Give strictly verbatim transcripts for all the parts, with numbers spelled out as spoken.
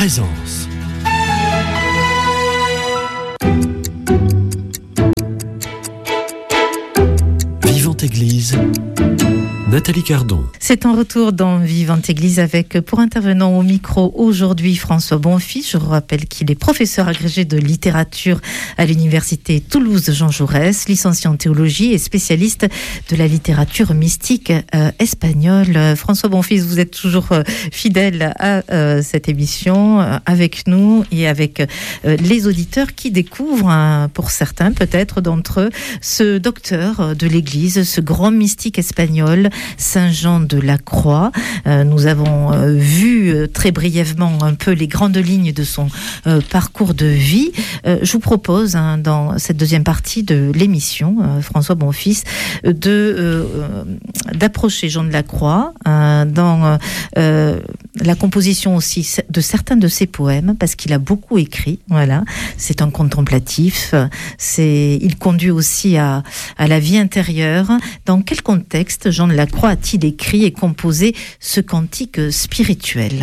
Présence. Vivante Église, Nathalie Cardon. C'est un retour dans Vivante Église avec, pour intervenant au micro aujourd'hui, François Bonfils. Je vous rappelle qu'il est professeur agrégé de littérature à l'université Toulouse Jean Jaurès, licencié en théologie et spécialiste de la littérature mystique euh, espagnole. François Bonfils, vous êtes toujours euh, fidèle à euh, cette émission euh, avec nous et avec euh, les auditeurs qui découvrent, hein, pour certains peut-être d'entre eux, ce docteur de l'Église, ce grand mystique espagnol, Saint Jean de la Croix. Euh, nous avons euh, vu euh, très brièvement un peu les grandes lignes de son euh, parcours de vie. Euh, je vous propose, hein, dans cette deuxième partie de l'émission, euh, François Bonfils, de euh, d'approcher Jean de la Croix euh, dans euh, la composition aussi de certains de ses poèmes, parce qu'il a beaucoup écrit. Voilà, c'est un contemplatif. C'est, il conduit aussi à à la vie intérieure. Dans quel contexte Jean de la Croix a-t-il écrit et composé ce cantique spirituel ?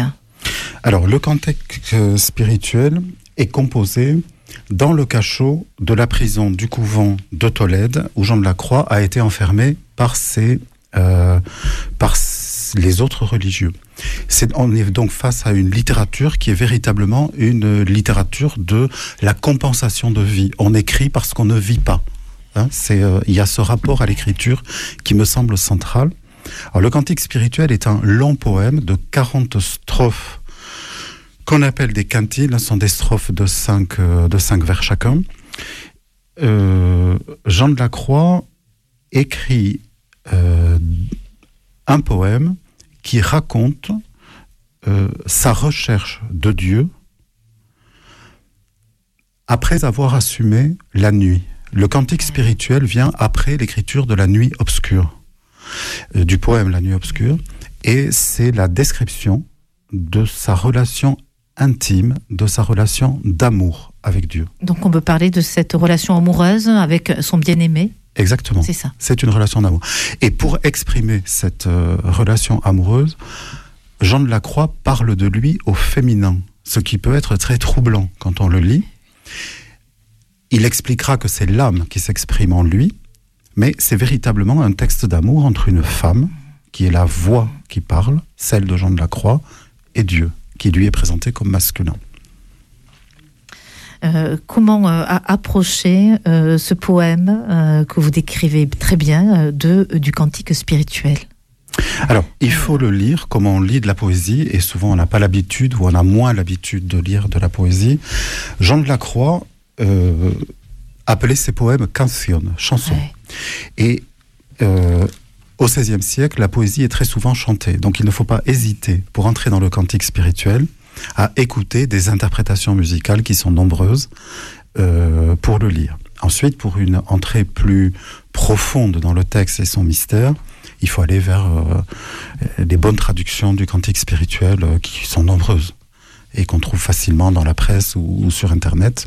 Alors, le cantique spirituel est composé dans le cachot de la prison du couvent de Tolède, où Jean de la Croix a été enfermé par, ses, euh, par les autres religieux. C'est, on est donc face à une littérature qui est véritablement une littérature de la compensation de vie. On écrit parce qu'on ne vit pas. Hein, c'est, euh, il y a ce rapport à l'écriture qui me semble central. Alors, le cantique spirituel est un long poème de quarante strophes qu'on appelle des quintiles. Ce sont des strophes de cinq, euh, de cinq vers chacun. Euh, Jean de la Croix écrit euh, un poème qui raconte euh, sa recherche de Dieu après avoir assumé la nuit. Le cantique spirituel vient après l'écriture de la nuit obscure, euh, du poème La nuit obscure, et c'est la description de sa relation intime, de sa relation d'amour avec Dieu. Donc on peut parler de cette relation amoureuse avec son bien-aimé ? Exactement. C'est ça. C'est une relation d'amour. Et pour exprimer cette euh, relation amoureuse, Jean de la Croix parle de lui au féminin, ce qui peut être très troublant quand on le lit. Il expliquera que c'est l'âme qui s'exprime en lui, mais c'est véritablement un texte d'amour entre une femme, qui est la voix qui parle, celle de Jean de la Croix, et Dieu, qui lui est présenté comme masculin. Euh, comment euh, approcher euh, ce poème euh, que vous décrivez très bien euh, de, du cantique spirituel ? Alors, il faut le lire comme on lit de la poésie, et souvent on n'a pas l'habitude, ou on a moins l'habitude de lire de la poésie. Jean de la Croix Euh, appelait ses poèmes canciones, chansons. Ouais. Et euh, au seizième siècle, la poésie est très souvent chantée. Donc il ne faut pas hésiter, pour entrer dans le cantique spirituel, à écouter des interprétations musicales qui sont nombreuses euh, pour le lire. Ensuite, pour une entrée plus profonde dans le texte et son mystère, il faut aller vers euh, les bonnes traductions du cantique spirituel euh, qui sont nombreuses et qu'on trouve facilement dans la presse ou, ou sur Internet.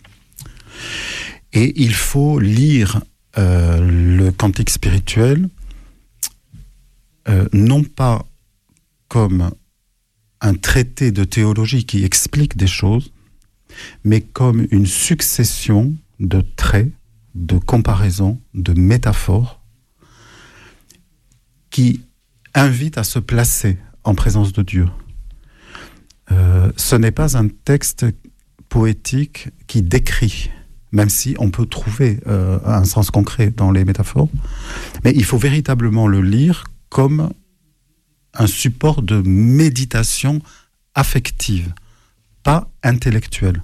Et il faut lire euh, le cantique spirituel euh, non pas comme un traité de théologie qui explique des choses, mais comme une succession de traits, de comparaisons, de métaphores qui invitent à se placer en présence de Dieu. Euh, ce n'est pas un texte poétique qui décrit, même si on peut trouver euh, un sens concret dans les métaphores, mais il faut véritablement le lire comme un support de méditation affective, pas intellectuelle.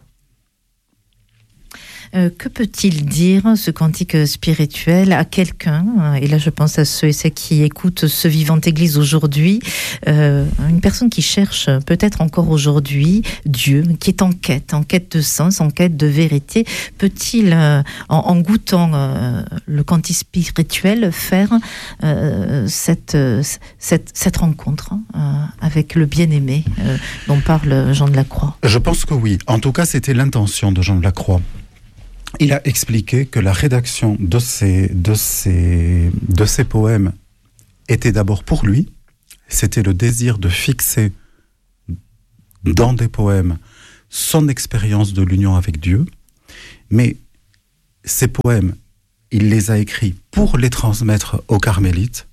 Euh, que peut-il dire, ce cantique spirituel, à quelqu'un, et là je pense à ceux et celles qui écoutent ce Vivante Église aujourd'hui, euh, une personne qui cherche peut-être encore aujourd'hui Dieu, qui est en quête, en quête de sens, en quête de vérité, peut-il, euh, en, en goûtant euh, le cantique spirituel, faire euh, cette, cette, cette rencontre euh, avec le bien-aimé euh, dont parle Jean de la Croix ? Je pense que oui. En tout cas, c'était l'intention de Jean de la Croix. Il a expliqué que la rédaction de ces, de ces, de ces poèmes était d'abord pour lui. C'était le désir de fixer dans des poèmes son expérience de l'union avec Dieu, mais ces poèmes, il les a écrits pour les transmettre aux carmélites,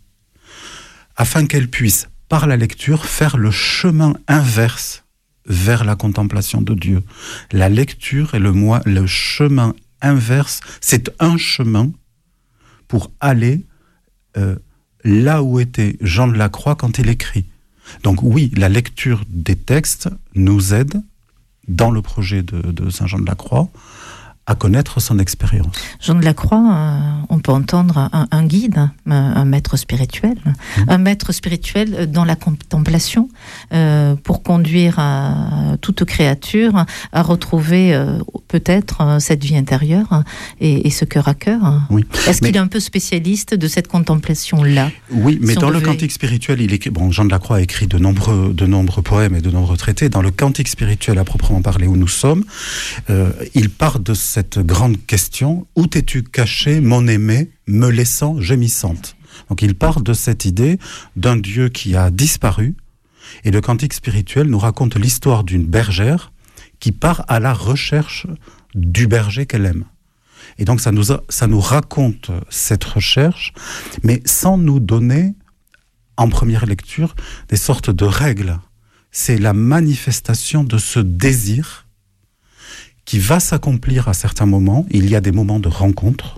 afin qu'elles puissent, par la lecture, faire le chemin inverse vers la contemplation de Dieu. La lecture est le, moi, le chemin inverse, c'est un chemin pour aller euh, là où était Jean de la Croix quand il écrit. Donc oui, la lecture des textes nous aide, dans le projet de, de Saint Jean de la Croix, à connaître son expérience. Jean de la Croix, euh, on peut entendre un, un guide, un, un maître spirituel, mmh. un maître spirituel dans la contemplation, euh, pour conduire à, toute créature à retrouver euh, peut-être euh, cette vie intérieure et, et ce cœur à cœur. Oui. Est-ce mais, qu'il est un peu spécialiste de cette contemplation-là? Oui, mais si dans devait... le cantique spirituel, il écrit, bon, Jean de la Croix a écrit de nombreux, de nombreux poèmes et de nombreux traités. Dans le cantique spirituel à proprement parler où nous sommes, euh, il part de cette grande question, où t'es-tu caché, mon aimé, me laissant gémissante? Donc il part de cette idée d'un Dieu qui a disparu, et le cantique spirituel nous raconte l'histoire d'une bergère qui part à la recherche du berger qu'elle aime. Et donc ça nous, a, ça nous raconte cette recherche, mais sans nous donner, en première lecture, des sortes de règles. C'est la manifestation de ce désir qui va s'accomplir à certains moments. Il y a des moments de rencontre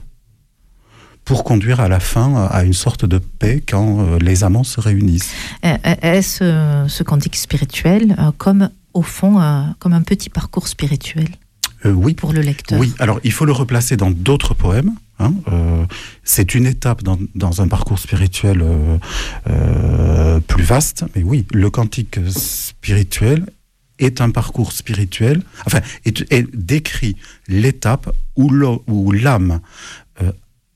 pour conduire à la fin à une sorte de paix quand les amants se réunissent. Est-ce ce, ce cantique spirituel comme, au fond, comme un petit parcours spirituel euh, oui. pour le lecteur? Oui, alors il faut le replacer dans d'autres poèmes. Hein, euh, c'est une étape dans, dans un parcours spirituel euh, euh, plus vaste, mais oui, le cantique spirituel est un parcours spirituel, enfin, est, est décrit l'étape où, où l'âme euh,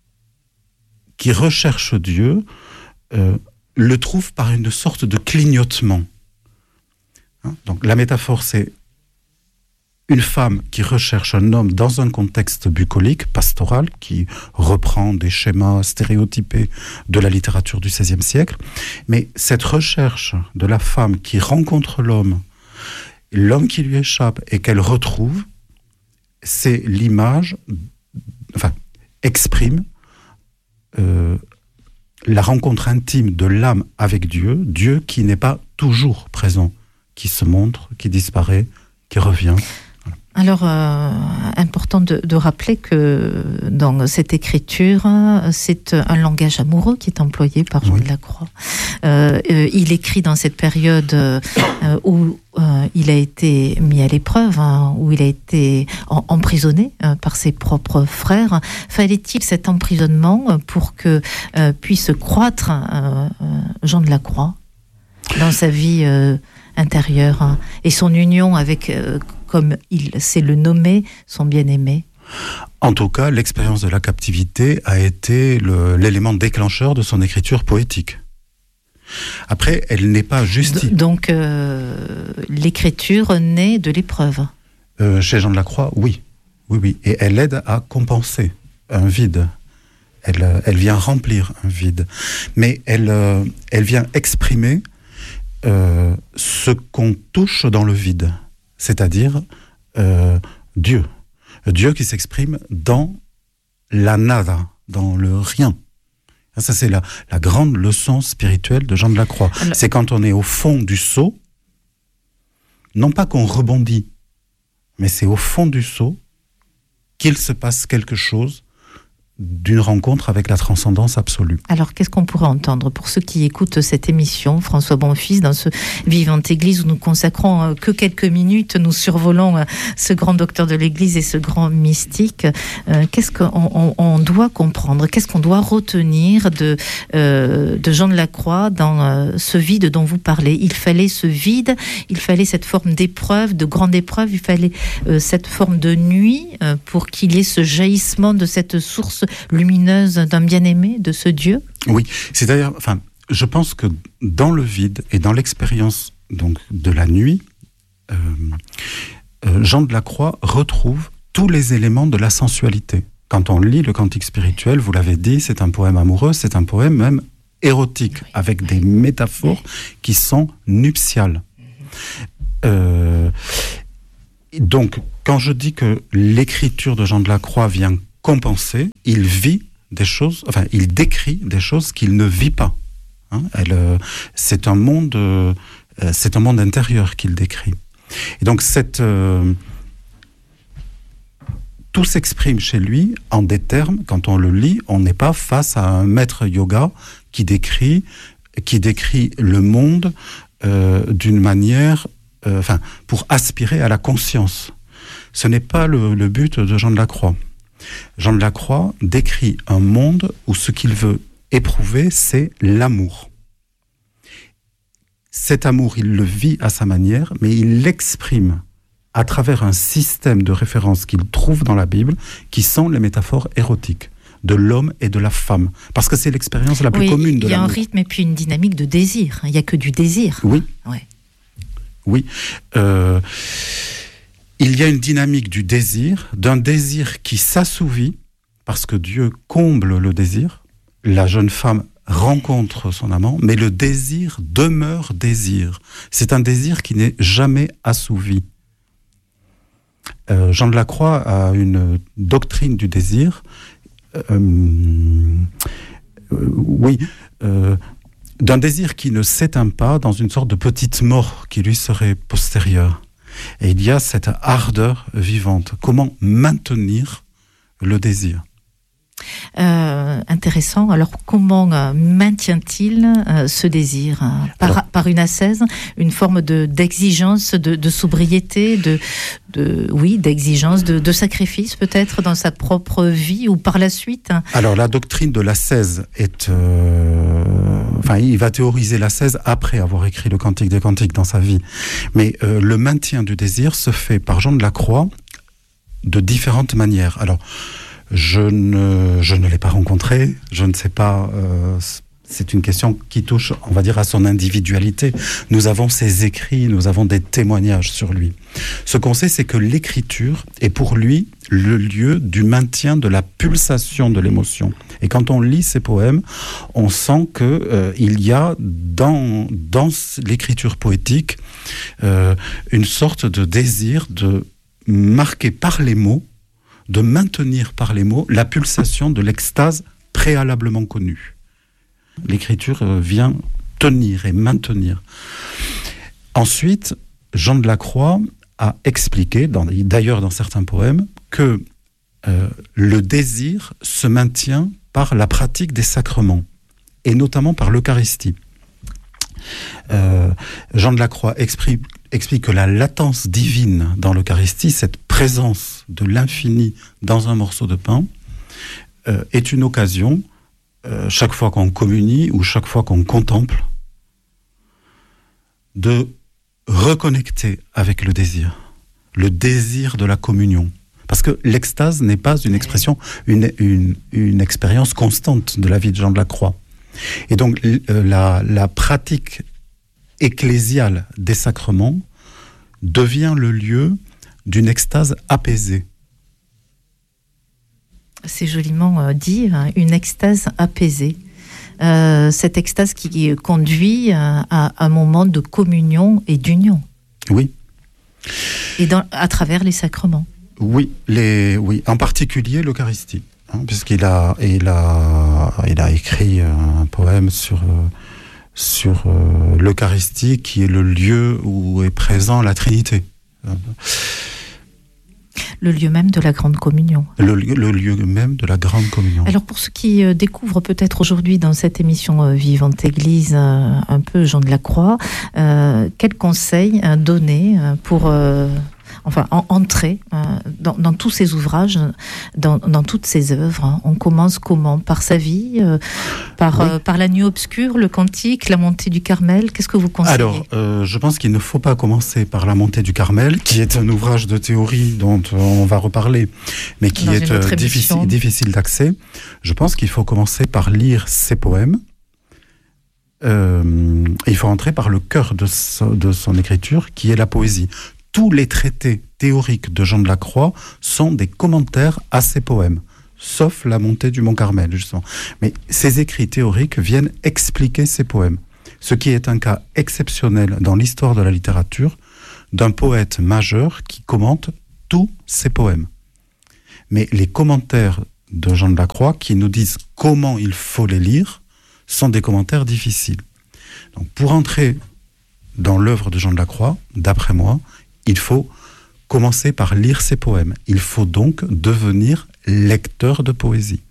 qui recherche Dieu euh, le trouve par une sorte de clignotement. Hein, donc la métaphore, c'est une femme qui recherche un homme dans un contexte bucolique, pastoral, qui reprend des schémas stéréotypés de la littérature du seizième siècle. Mais cette recherche de la femme qui rencontre l'homme, l'homme qui lui échappe et qu'elle retrouve, c'est l'image, enfin, exprime euh, la rencontre intime de l'âme avec Dieu, Dieu qui n'est pas toujours présent, qui se montre, qui disparaît, qui revient. Alors, euh, important de, de rappeler que dans cette écriture, c'est un langage amoureux qui est employé par Jean oui. de la Croix. Euh, euh, il écrit dans cette période euh, où euh, il a été mis à l'épreuve, hein, où il a été en, emprisonné euh, par ses propres frères. Fallait-il cet emprisonnement pour que euh, puisse croître euh, Jean de la Croix dans sa vie euh, intérieure, hein, et son union avec... Euh, comme il sait le nommer, son bien-aimé? En tout cas, l'expérience de la captivité a été le, l'élément déclencheur de son écriture poétique. Après, elle n'est pas justifiée. Donc, euh, l'écriture naît de l'épreuve. Euh, chez Jean de la Croix, oui. Oui, oui. Et elle aide à compenser un vide. Elle, elle vient remplir un vide. Mais elle, euh, elle vient exprimer euh, ce qu'on touche dans le vide. C'est-à-dire euh, Dieu. Dieu qui s'exprime dans la nada, dans le rien. Ça, c'est la, la grande leçon spirituelle de Jean de la Croix. Alors, c'est quand on est au fond du seau, non pas qu'on rebondit, mais c'est au fond du seau qu'il se passe quelque chose d'une rencontre avec la transcendance absolue. Alors, qu'est-ce qu'on pourrait entendre pour ceux qui écoutent cette émission, François Bonfils, dans ce Vivante Église où nous consacrons que quelques minutes, nous survolons ce grand docteur de l'Église et ce grand mystique. Euh, qu'est-ce qu'on on, on doit comprendre? Qu'est-ce qu'on doit retenir de, euh, de Jean de la Croix dans euh, ce vide dont vous parlez? Il fallait ce vide, il fallait cette forme d'épreuve, de grande épreuve, il fallait euh, cette forme de nuit euh, pour qu'il y ait ce jaillissement de cette source lumineuse d'un bien-aimé, de ce Dieu? Oui, c'est-à-dire, enfin, je pense que dans le vide et dans l'expérience donc de la nuit, euh, euh, Jean de la Croix retrouve tous les éléments de la sensualité. Quand on lit le cantique spirituel, vous l'avez dit, c'est un poème amoureux, c'est un poème même érotique, avec des métaphores qui sont nuptiales. Euh, donc, quand je dis que l'écriture de Jean de la Croix vient compenser, il vit des choses, enfin, il décrit des choses qu'il ne vit pas. Hein, elle, euh, c'est un monde, euh, c'est un monde intérieur qu'il décrit. Et donc, cette, euh, tout s'exprime chez lui en des termes. Quand on le lit, on n'est pas face à un maître yoga qui décrit, qui décrit le monde euh, d'une manière, euh, enfin, pour aspirer à la conscience. Ce n'est pas le, le but de Jean de la Croix. Jean de la Croix décrit un monde où ce qu'il veut éprouver, c'est l'amour. Cet amour, il le vit à sa manière, mais il l'exprime à travers un système de références qu'il trouve dans la Bible, qui sont les métaphores érotiques de l'homme et de la femme. Parce que c'est l'expérience la plus oui, commune de l'amour. Il y a un rythme et puis une dynamique de désir. Il n'y a que du désir. Oui. Ouais. Oui. Euh, il y a une dynamique du désir, d'un désir qui s'assouvit, parce que Dieu comble le désir. La jeune femme rencontre son amant, mais le désir demeure désir. C'est un désir qui n'est jamais assouvi. Euh, Jean de la Croix a une doctrine du désir, euh, euh, oui, euh, d'un désir qui ne s'éteint pas dans une sorte de petite mort qui lui serait postérieure. Et il y a cette ardeur vivante. Comment maintenir le désir ? Euh, intéressant. Alors, comment euh, maintient-il euh, ce désir euh, par, Alors, par une ascèse, une forme de, d'exigence, de, de sobriété, de, de, oui, d'exigence, de, de sacrifice peut-être dans sa propre vie ou par la suite. Alors, la doctrine de l'ascèse est... Euh, enfin, il va théoriser l'ascèse après avoir écrit le Cantique des Cantiques dans sa vie. Mais euh, le maintien du désir se fait par Jean de la Croix de différentes manières. Alors, Je ne, je ne l'ai pas rencontré, je ne sais pas, euh, c'est une question qui touche, on va dire, à son individualité. Nous avons ses écrits, nous avons des témoignages sur lui. Ce qu'on sait, c'est que l'écriture est pour lui le lieu du maintien de la pulsation de l'émotion. Et quand on lit ses poèmes, on sent que euh, il y a dans, dans l'écriture poétique euh, une sorte de désir de marquer par les mots, de maintenir par les mots la pulsation de l'extase préalablement connue. L'écriture vient tenir et maintenir. Ensuite, Jean de la Croix a expliqué, dans, d'ailleurs dans certains poèmes, que euh, le désir se maintient par la pratique des sacrements, et notamment par l'Eucharistie. Euh, Jean de la Croix exprime, explique que la latence divine dans l'Eucharistie, cette présence de l'infini dans un morceau de pain, euh, est une occasion, euh, chaque fois qu'on communie ou chaque fois qu'on contemple, de reconnecter avec le désir, le désir de la communion. Parce que l'extase n'est pas une expression, une, une, une expérience constante de la vie de Jean de la Croix. Et donc euh, la, la pratique ecclésiale des sacrements devient le lieu d'une extase apaisée. C'est joliment euh, dit, hein, une extase apaisée. Euh, cette extase qui conduit à, à un moment de communion et d'union. Oui. Et dans, à travers les sacrements. Oui, les, oui, en particulier l'Eucharistie. Hein, puisqu'il a, il a, il a écrit un poème sur, euh, sur euh, l'Eucharistie, qui est le lieu où est présent la Trinité. Le lieu même de la Grande Communion. Le, le lieu même de la Grande Communion. Alors pour ceux qui euh, découvrent peut-être aujourd'hui dans cette émission euh, Vivante Église euh, un peu Jean de la Croix, euh, quels conseils euh, donner euh, pour... Euh, enfin, en, entrer euh, dans, dans tous ses ouvrages, dans, dans toutes ses œuvres. Hein. On commence comment ? Par sa vie, euh, par, oui. euh, par la nuit obscure, le cantique, la montée du Carmel. Qu'est-ce que vous conseillez ? Alors, euh, je pense qu'il ne faut pas commencer par la montée du Carmel, qui est un ouvrage de théorie dont on va reparler, mais qui dans est euh, difficile, difficile d'accès. Je pense qu'il faut commencer par lire ses poèmes. Euh, il faut entrer par le cœur de, so, de son écriture, qui est la poésie. Tous les traités théoriques de Jean de la Croix sont des commentaires à ses poèmes, sauf la montée du Mont Carmel, justement. Mais ces écrits théoriques viennent expliquer ses poèmes. Ce qui est un cas exceptionnel dans l'histoire de la littérature d'un poète majeur qui commente tous ses poèmes. Mais les commentaires de Jean de la Croix qui nous disent comment il faut les lire sont des commentaires difficiles. Donc pour entrer dans l'œuvre de Jean de la Croix, d'après moi, il faut commencer par lire ses poèmes. Il faut donc devenir lecteur de poésie.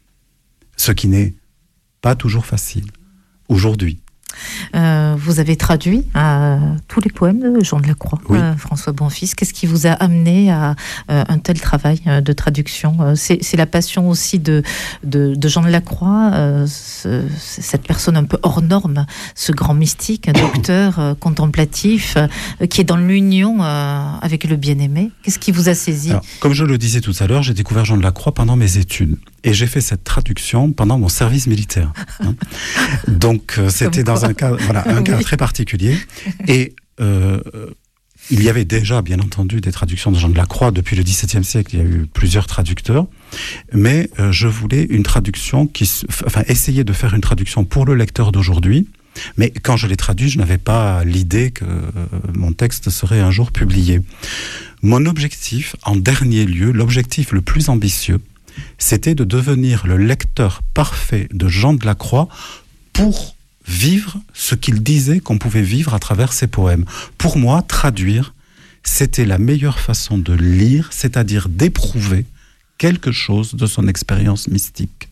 Ce qui n'est pas toujours facile aujourd'hui. Euh, vous avez traduit euh, tous les poèmes de Jean de la Croix, oui. euh, François Bonfils. Qu'est-ce qui vous a amené à euh, un tel travail euh, de traduction euh, c'est, c'est la passion aussi de, de, de Jean de la Croix, euh, ce, cette personne un peu hors norme, ce grand mystique, un docteur euh, contemplatif, euh, qui est dans l'union euh, avec le bien-aimé. Qu'est-ce qui vous a saisi ? Alors, comme je le disais tout à l'heure, j'ai découvert Jean de la Croix pendant mes études. Et j'ai fait cette traduction pendant mon service militaire. Hein. Donc, euh, c'était dans un cas, voilà, un oui. cas très particulier. Et euh, il y avait déjà, bien entendu, des traductions de Jean de la Croix. Depuis le dix-septième siècle, il y a eu plusieurs traducteurs. Mais euh, je voulais une traduction qui... Enfin, essayer de faire une traduction pour le lecteur d'aujourd'hui. Mais quand je l'ai traduit, je n'avais pas l'idée que euh, mon texte serait un jour publié. Mon objectif, en dernier lieu, l'objectif le plus ambitieux, c'était de devenir le lecteur parfait de Jean de la Croix pour vivre ce qu'il disait qu'on pouvait vivre à travers ses poèmes. Pour moi, traduire, c'était la meilleure façon de lire, c'est-à-dire d'éprouver quelque chose de son expérience mystique.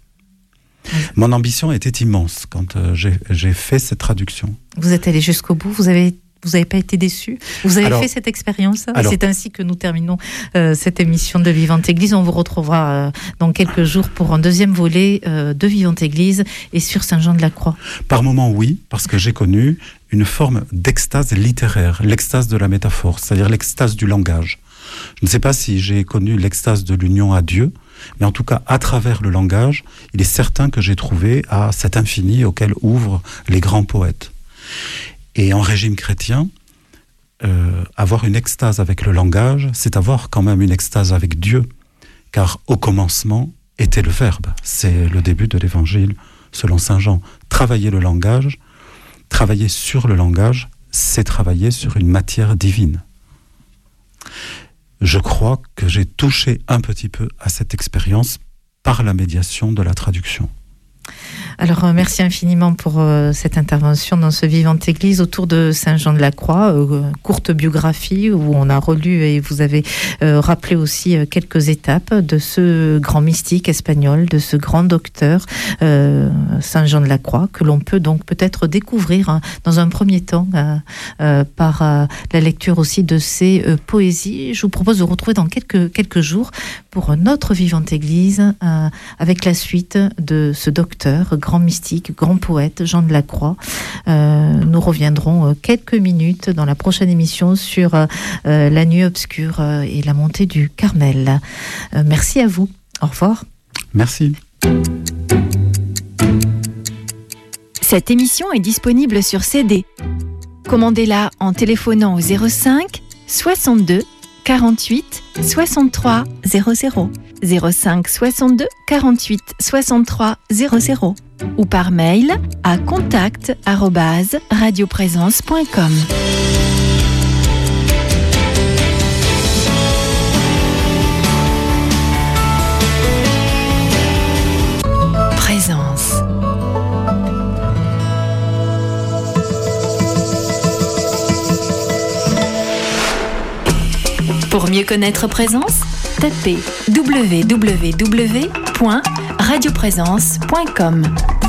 Mon ambition était immense quand euh, j'ai, j'ai fait cette traduction. Vous êtes allé jusqu'au bout, vous avez... Vous n'avez pas été déçu ? Vous avez alors, fait cette expérience ? alors, C'est ainsi que nous terminons euh, cette émission de Vivante Église. On vous retrouvera euh, dans quelques jours pour un deuxième volet euh, de Vivante Église et sur Saint-Jean-de-la-Croix. Par moments, oui, parce que j'ai connu une forme d'extase littéraire, l'extase de la métaphore, c'est-à-dire l'extase du langage. Je ne sais pas si j'ai connu l'extase de l'union à Dieu, mais en tout cas, à travers le langage, il est certain que j'ai trouvé à cet infini auquel ouvrent les grands poètes. Et en régime chrétien, euh, avoir une extase avec le langage, c'est avoir quand même une extase avec Dieu. Car au commencement était le Verbe. C'est le début de l'Évangile selon saint Jean. Travailler le langage, travailler sur le langage, c'est travailler sur une matière divine. Je crois que j'ai touché un petit peu à cette expérience par la médiation de la traduction. Alors, euh, merci infiniment pour euh, cette intervention dans ce Vivante Église autour de Saint-Jean-de-la-Croix, euh, courte biographie où on a relu et vous avez euh, rappelé aussi euh, quelques étapes de ce grand mystique espagnol, de ce grand docteur euh, Saint-Jean-de-la-Croix, que l'on peut donc peut-être découvrir hein, dans un premier temps euh, euh, par euh, la lecture aussi de ses euh, poésies. Je vous propose de retrouver dans quelques, quelques jours pour un autre Vivante Église euh, avec la suite de ce docteur, grand mystique, grand poète, Jean de la Croix. Euh, nous reviendrons euh, quelques minutes dans la prochaine émission sur euh, la nuit obscure euh, et la montée du Carmel. Euh, merci à vous. Au revoir. Merci. Cette émission est disponible sur C D. Commandez-la en téléphonant au zéro cinq soixante-deux quarante-huit soixante-trois zéro zéro, zéro cinq soixante-deux quarante-huit soixante-trois zéro zéro ou par mail à contact arobase radioprésence point com. Présence. Pour mieux connaître Présence, tapez w w w point radioprésence point com.